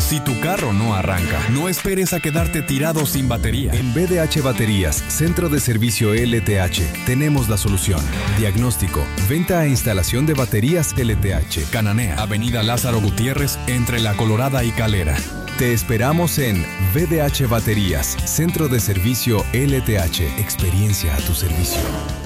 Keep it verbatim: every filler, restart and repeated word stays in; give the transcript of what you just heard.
Si tu carro no arranca, no esperes a quedarte tirado sin batería. En B D H Baterías, Centro de Servicio L T H, tenemos la solución. Diagnóstico, venta e instalación de baterías L T H. Cananea, Avenida Lázaro Gutiérrez, entre La Colorada y Calera. Te esperamos en B D H Baterías, Centro de Servicio L T H. Experiencia a tu servicio.